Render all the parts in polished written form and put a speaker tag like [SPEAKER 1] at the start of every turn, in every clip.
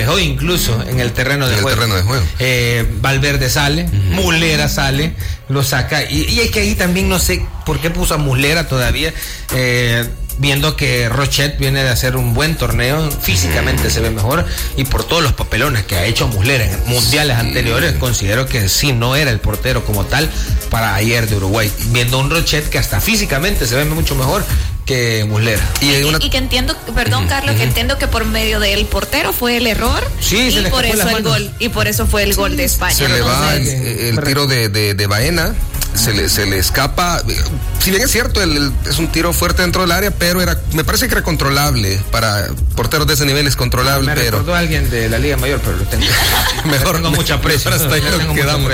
[SPEAKER 1] reflejó incluso en el terreno de juego. Valverde sale, Muslera sale, lo saca, y es que ahí también no sé por qué puso a Muslera todavía, viendo que Rochet viene de hacer un buen torneo, físicamente se ve mejor, y por todos los papelones que ha hecho Muslera en mundiales anteriores, considero que sí, no era el portero como tal para ayer de Uruguay, viendo un Rochet que hasta físicamente se ve mucho mejor que Muslera.
[SPEAKER 2] Y que entiendo, perdón Carlos, que entiendo que por medio del portero fue el error,
[SPEAKER 1] sí,
[SPEAKER 2] y por eso el gol, y por eso fue el gol de España.
[SPEAKER 3] Se le va el tiro de Baena, se le escapa, si bien es cierto, es un tiro fuerte dentro del área, pero me parece que era controlable, para porteros de ese nivel es controlable.
[SPEAKER 1] Me recordó a alguien de la Liga Mayor, pero lo tengo mejor con mucha presión.
[SPEAKER 3] Hasta ahí nos quedamos.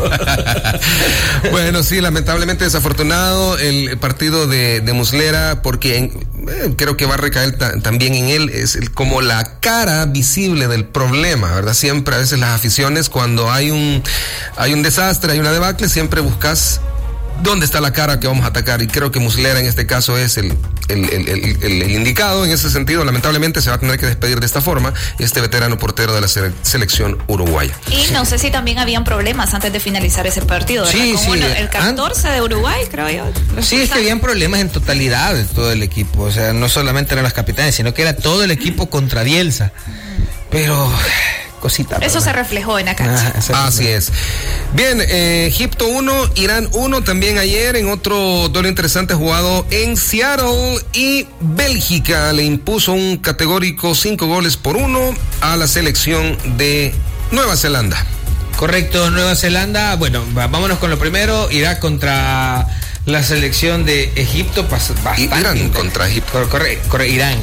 [SPEAKER 3] Bueno, sí, lamentablemente desafortunado el partido de Muslera, porque creo que va a recaer también en él, es como la cara visible del problema, ¿verdad? Siempre, a veces las aficiones, cuando hay un desastre, hay una debacle, siempre buscas dónde está la cara que vamos a atacar, y creo que Muslera en este caso es el indicado en ese sentido. Lamentablemente se va a tener que despedir de esta forma este veterano portero de la selección uruguaya.
[SPEAKER 2] Y no sé si también habían problemas antes de finalizar ese partido, ¿verdad?
[SPEAKER 1] Sí,
[SPEAKER 2] como el 14 de Uruguay, creo yo.
[SPEAKER 1] Sí, es que habían problemas en totalidad de todo el equipo, o sea, no solamente eran los capitanes, sino que era todo el equipo contra Bielsa, pero cosita.
[SPEAKER 2] Eso se reflejó en la cancha.
[SPEAKER 3] Así es. Bien, Egipto 1, Irán 1 también ayer en otro duelo interesante jugado en Seattle, y Bélgica le impuso un categórico 5-1 a la selección de Nueva Zelanda.
[SPEAKER 1] Correcto, Nueva Zelanda. Bueno, vámonos con lo primero. Irak contra la selección de Egipto, bastante.
[SPEAKER 3] Irán contra Egipto.
[SPEAKER 1] Irán.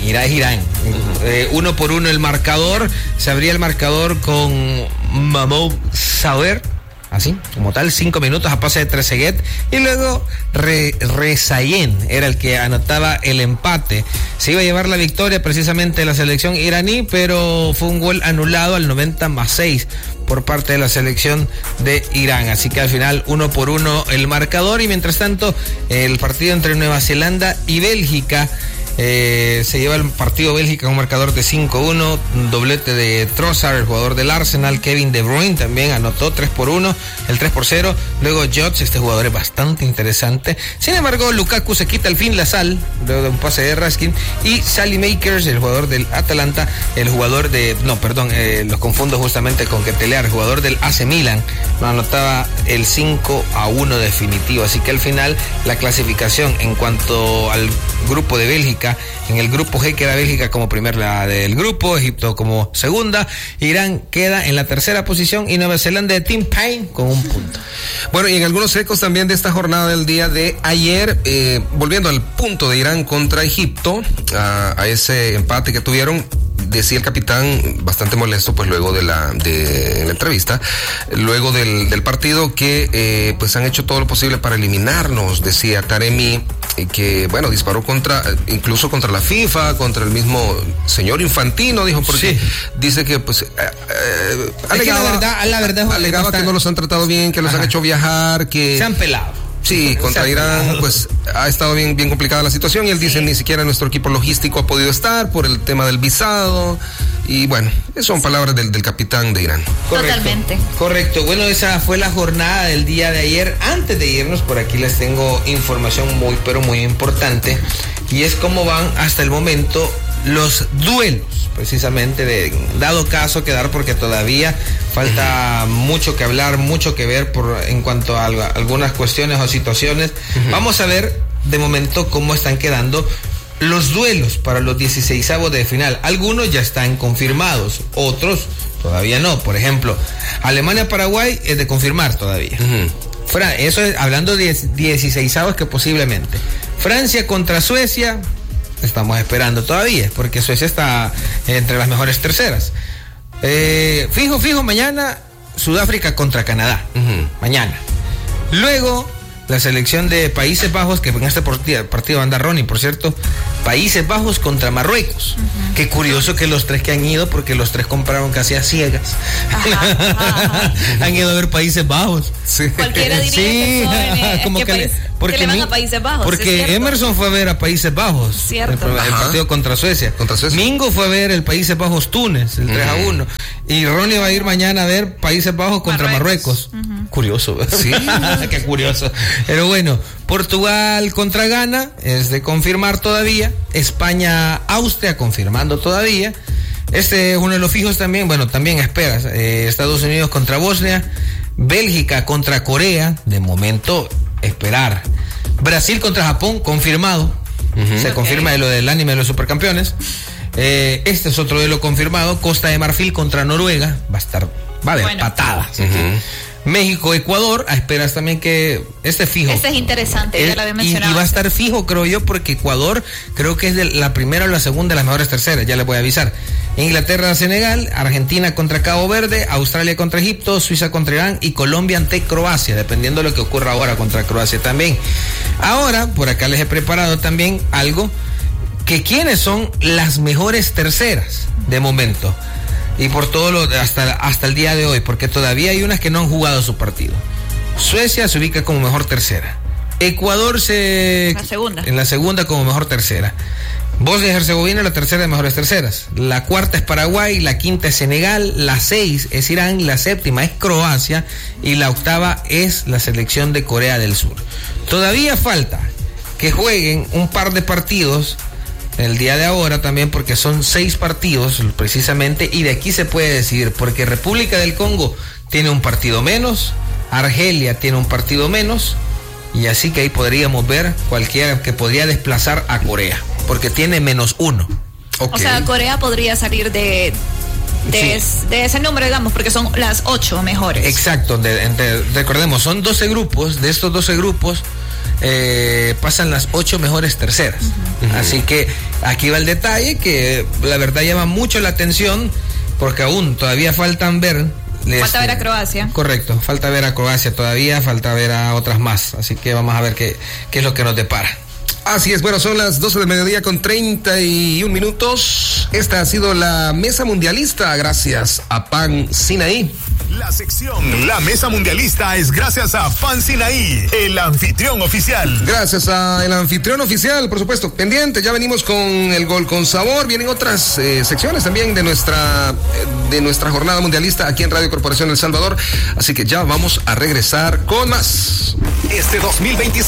[SPEAKER 1] 1-1 el marcador. Se abría el marcador con Mahmoud Sawer, así como tal, 5 minutos a pase de Trezeguet, y luego Rezayen era el que anotaba el empate. Se iba a llevar la victoria precisamente la selección iraní, pero fue un gol anulado al 90+6 por parte de la selección de Irán, así que al final 1-1 el marcador. Y mientras tanto el partido entre Nueva Zelanda y Bélgica, se lleva el partido Bélgica con un marcador de 5-1, un doblete de Trossard, el jugador del Arsenal. Kevin De Bruyne también anotó 3-1, el 3-0. Luego Jots, este jugador es bastante interesante. Sin embargo, Lukaku se quita al fin la sal, luego de un pase de Raskin. Y Sally Makers, el jugador del Atalanta, los confundo justamente con Ketelaere, el jugador del AC Milan, anotaba el 5-1 definitivo. Así que al final la clasificación en cuanto al grupo de Bélgica, en el grupo G queda Bélgica como primera del grupo, Egipto como segunda, Irán queda en la tercera posición y Nueva Zelanda de Tim Payne con 1 punto.
[SPEAKER 3] Bueno, y en algunos ecos también de esta jornada del día de ayer, volviendo al punto de Irán contra Egipto, a ese empate que tuvieron, decía el capitán, bastante molesto, pues luego de la entrevista, luego del partido, que pues han hecho todo lo posible para eliminarnos, decía Taremi, que bueno, disparó incluso contra la FIFA, contra el mismo señor Infantino, dijo, porque sí, dice que pues alegaba que no los han tratado bien, que los han hecho viajar, que
[SPEAKER 1] se han pelado.
[SPEAKER 3] Sí, contra Irán pues ha estado bien complicada la situación, y él dice ni siquiera nuestro equipo logístico ha podido estar por el tema del visado, y bueno, son palabras del capitán de Irán.
[SPEAKER 2] Totalmente.
[SPEAKER 1] Correcto. Bueno, esa fue la jornada del día de ayer. Antes de irnos, por aquí les tengo información muy, pero muy importante, y es cómo van hasta el momento los duelos, precisamente, dado caso quedar, porque todavía falta mucho que hablar, mucho que ver en cuanto a algunas cuestiones o situaciones. Vamos a ver de momento cómo están quedando los duelos para los 16avos de final. Algunos ya están confirmados, otros todavía no. Por ejemplo, Alemania-Paraguay es de confirmar todavía. Eso es hablando de 16avos que posiblemente. Francia contra Suecia, estamos esperando todavía, porque Suecia está entre las mejores terceras. Fijo, mañana Sudáfrica contra Canadá. Mañana. Luego, la selección de Países Bajos, que en este partido anda Ronnie, por cierto, Países Bajos contra Marruecos. Qué curioso que los tres que han ido, porque los tres compraron casi a ciegas. Han ido a ver Países Bajos.
[SPEAKER 2] Sí. Cualquiera diría que que le van a Países Bajos.
[SPEAKER 1] Porque Emerson fue a ver a Países Bajos.
[SPEAKER 2] Cierto.
[SPEAKER 1] El partido contra Suecia. Mingo fue a ver el Países Bajos-Túnez, el 3-1. Y Ronnie va a ir mañana a ver Países Bajos contra Marruecos. Curioso. Sí. Qué curioso. Pero bueno, Portugal contra Ghana es de confirmar todavía. España-Austria confirmando todavía. Este es uno de los fijos también. Bueno, también esperas. Estados Unidos contra Bosnia. Bélgica contra Corea. De momento, esperar. Brasil contra Japón, confirmado. Se confirma de lo del anime de los supercampeones. Este es otro de lo confirmado. Costa de Marfil contra Noruega. Va a haber patadas. México, Ecuador, a esperas también que este fijo.
[SPEAKER 2] Este es interesante, ya lo había mencionado.
[SPEAKER 1] Y va a estar fijo, creo yo, porque Ecuador creo que es de la primera o la segunda de las mejores terceras, ya les voy a avisar. Inglaterra, Senegal, Argentina contra Cabo Verde, Australia contra Egipto, Suiza contra Irán y Colombia ante Croacia, dependiendo de lo que ocurra ahora contra Croacia también. Ahora, por acá les he preparado también algo, que quiénes son las mejores terceras de momento. Y por todo hasta el día de hoy, porque todavía hay unas que no han jugado su partido. Suecia se ubica como mejor tercera. Ecuador en la segunda como mejor tercera. Bosnia y Herzegovina la tercera de mejores terceras. La cuarta es Paraguay, la quinta es Senegal, la 6 es Irán, la séptima es Croacia y la octava es la selección de Corea del Sur. Todavía falta que jueguen un par de partidos el día de ahora también, porque son 6 partidos precisamente, y de aquí se puede decidir, porque República del Congo tiene un partido menos, Argelia tiene un partido menos, y así que ahí podríamos ver cualquiera que podría desplazar a Corea, porque tiene -1.
[SPEAKER 2] O sea, Corea podría salir de ese número, digamos, porque son las 8 mejores.
[SPEAKER 1] Exacto, recordemos, son 12 grupos, de estos 12 grupos pasan las 8 mejores terceras. Así que aquí va el detalle que la verdad llama mucho la atención, porque aún todavía faltan ver.
[SPEAKER 2] Falta ver a Croacia.
[SPEAKER 1] Correcto, falta ver a Croacia todavía, falta ver a otras más. Así que vamos a ver qué es lo que nos depara.
[SPEAKER 3] Así es, bueno, son las 12 del mediodía con 31 minutos. Esta ha sido la Mesa Mundialista, gracias a Pan Sinaí.
[SPEAKER 4] La sección La Mesa Mundialista es gracias a Pan Sinaí, el anfitrión oficial.
[SPEAKER 3] Gracias a el anfitrión oficial, por supuesto. Pendiente, ya venimos con el gol con sabor. Vienen otras secciones también de nuestra jornada mundialista aquí en Radio Corporación El Salvador. Así que ya vamos a regresar con más.
[SPEAKER 4] Este 2025